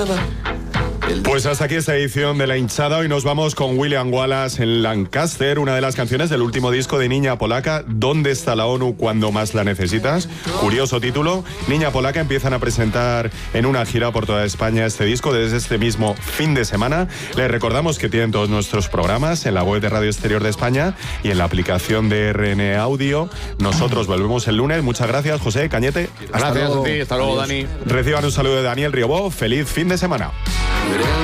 Pues hasta aquí esta edición de La Hinchada. Hoy nos vamos con William Wallace en Lancaster, una de las canciones del último disco de Niña Polaca, ¿Dónde está la ONU cuando más la necesitas? Curioso título. Niña Polaca empiezan a presentar en una gira por toda España este disco desde este mismo fin de semana. Les recordamos que tienen todos nuestros programas en la web de Radio Exterior de España y en la aplicación de RN Audio. Nosotros volvemos el lunes. Muchas gracias, José Cañete. Gracias a ti. Hasta luego, Dani. Reciban un saludo de Daniel Riobó. Feliz fin de semana.